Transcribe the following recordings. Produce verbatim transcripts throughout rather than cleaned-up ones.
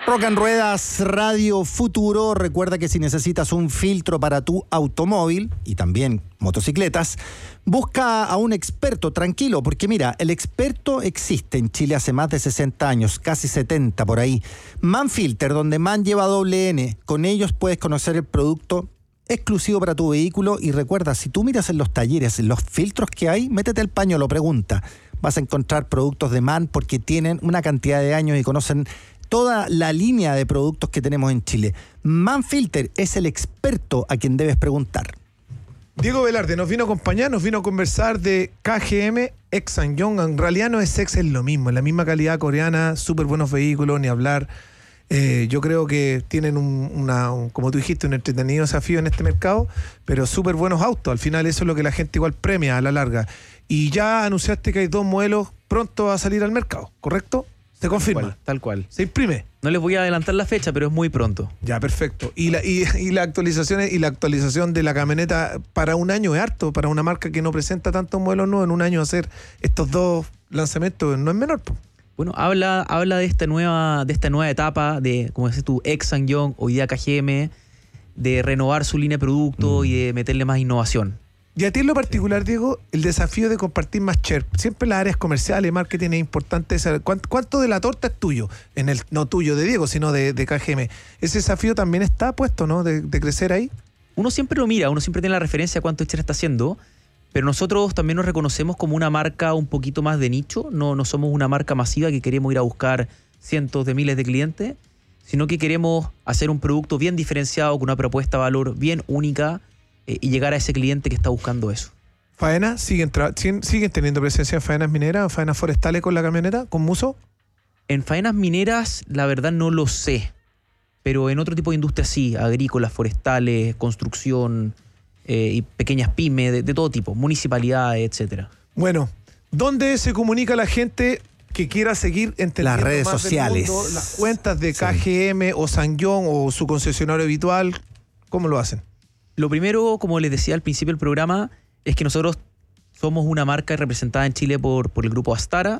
Rock en Ruedas Radio Futuro. Recuerda que si necesitas un filtro para tu automóvil y también motocicletas, busca a un experto, tranquilo, porque mira, el experto existe en Chile hace más de sesenta años, casi setenta por ahí. Manfilter, donde Man lleva doble N. Con ellos puedes conocer el producto exclusivo para tu vehículo. Y recuerda, si tú miras en los talleres, en los filtros que hay, métete el paño, pregunta. Vas a encontrar productos de Man porque tienen una cantidad de años y conocen toda la línea de productos que tenemos en Chile. Manfilter es el experto a quien debes preguntar. Diego Velarde nos vino a acompañar, nos vino a conversar de K G M, X and Young. En realidad no es X, es lo mismo, es la misma calidad coreana, súper buenos vehículos, ni hablar. Eh, yo creo que tienen un, una, un, como tú dijiste, un entretenido desafío en este mercado, pero súper buenos autos. Al final eso es lo que la gente igual premia a la larga. Y ya anunciaste que hay dos modelos pronto a salir al mercado, ¿correcto? ¿Se confirma? Tal cual, tal cual. ¿Se imprime? No les voy a adelantar la fecha, pero es muy pronto. Ya, perfecto. Y la, y, y la actualización y la actualización de la camioneta para un año es harto, para una marca que no presenta tantos modelos nuevos, en un año hacer estos dos lanzamientos no es menor, po. Bueno, habla, habla de esta nueva, de esta nueva etapa de, como dices tú, X and Young, hoy día K G M, de renovar su línea de producto mm. y de meterle más innovación. Y a ti en lo particular, Diego, el desafío de compartir más share. Siempre las áreas comerciales, marketing es importante saber cuánto, cuánto de la torta es tuyo, en el no tuyo de Diego, sino de, de K G M. Ese desafío también está puesto, ¿no? De, de crecer ahí. Uno siempre lo mira, uno siempre tiene la referencia a cuánto share está haciendo, pero nosotros también nos reconocemos como una marca un poquito más de nicho. No, no somos una marca masiva que queremos ir a buscar cientos de miles de clientes, sino que queremos hacer un producto bien diferenciado, con una propuesta de valor bien única, y llegar a ese cliente que está buscando eso. ¿Faena? ¿Siguen, tra- ¿Siguen teniendo presencia en faenas mineras o faenas forestales con la camioneta, con Muso? En faenas mineras, la verdad no lo sé, pero en otro tipo de industria sí, agrícolas, forestales, construcción eh, y pequeñas pymes, de, de todo tipo, municipalidades, etcétera. Bueno, ¿dónde se comunica la gente que quiera seguir entendiendo las redes más sociales, del mundo, las cuentas de K G M sí. o Sangyong o su concesionario habitual? ¿Cómo lo hacen? Lo primero, como les decía al principio del programa, es que nosotros somos una marca representada en Chile por, por el grupo Astara,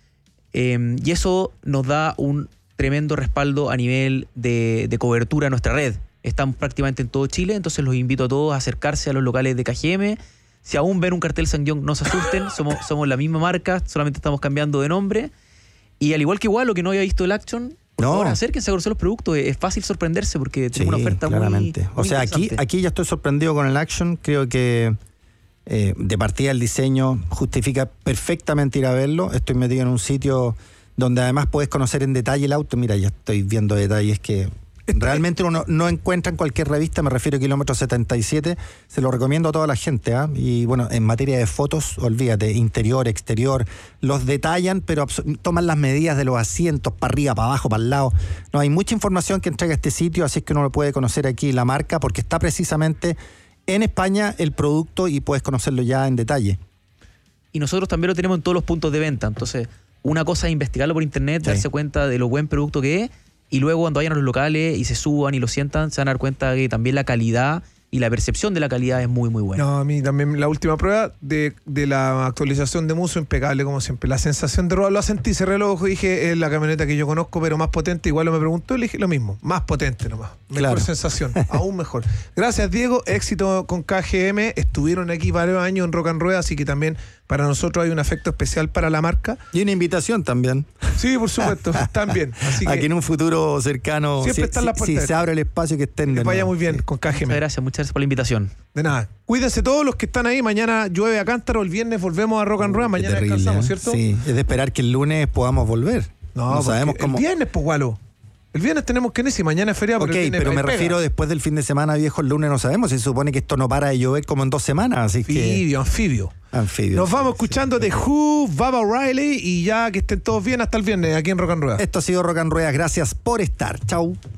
eh, y eso nos da un tremendo respaldo a nivel de, de cobertura a nuestra red. Estamos prácticamente en todo Chile, entonces los invito a todos a acercarse a los locales de K G M. Si aún ven un cartel Sangyong, no se asusten, somos, somos la misma marca, solamente estamos cambiando de nombre. Y al igual que igual, lo que no había visto el Action, por no. favor, acérquense a conocer los productos. Es fácil sorprenderse porque sí, tenemos una oferta claramente. muy, muy O sea, aquí, aquí ya estoy sorprendido con el Action. Creo que eh, de partida el diseño justifica perfectamente ir a verlo. Estoy metido en un sitio donde además puedes conocer en detalle el auto. Mira, ya estoy viendo detalles que realmente uno no encuentra en cualquier revista. Me refiero a Kilómetro setenta y siete. Se lo recomiendo a toda la gente, ¿eh? Y bueno, en materia de fotos, olvídate, interior, exterior, los detallan, pero toman las medidas de los asientos para arriba, para abajo, para el lado. No, hay mucha información que entrega este sitio, así es que uno lo puede conocer aquí, la marca, porque está precisamente en España el producto y puedes conocerlo ya en detalle. Y nosotros también lo tenemos en todos los puntos de venta. Entonces, una cosa es investigarlo por internet, sí. darse cuenta de lo buen producto que es, y luego cuando vayan a los locales y se suban y lo sientan, se van a dar cuenta que también la calidad y la percepción de la calidad es muy, muy buena. No, a mí también la última prueba de, de la actualización de Muso, impecable como siempre. La sensación de robo, lo sentí, cerré los ojos y dije, es la camioneta que yo conozco, pero más potente. Igual me preguntó y le dije lo mismo, más potente nomás. Mejor claro. sensación, aún mejor. Gracias, Diego. Éxito con K G M. Estuvieron aquí varios años en Rock and Rueda, así que también para nosotros hay un afecto especial para la marca. Y una invitación también. Sí, por supuesto, también. Así que aquí en un futuro cercano, siempre si, están las puertas. Si, si se abre el espacio, que estén de que vaya nuevo. muy bien sí. con K G M. Muchas gracias, muchas gracias por la invitación. De nada. Cuídense todos los que están ahí. Mañana llueve a cántaro, el viernes volvemos a Rock and Roll. Mañana terrible, descansamos, ¿eh? ¿cierto? Sí, es de esperar que el lunes podamos volver. No, no sabemos cómo. El viernes, pues, Gualo. El viernes tenemos que ir, si mañana es feriado. Ok, pero, pero me pega. refiero después del fin de semana, viejo, el lunes no sabemos. Se supone que esto no para de llover como en dos semanas, así anfibio, que... Anfibio, anfibio. Anfibio. Nos vamos escuchando de Who, Baba O'Reilly, y ya que estén todos bien hasta el viernes aquí en Rock and Rueda. Esto ha sido Rock and Rueda. Gracias por estar. Chau.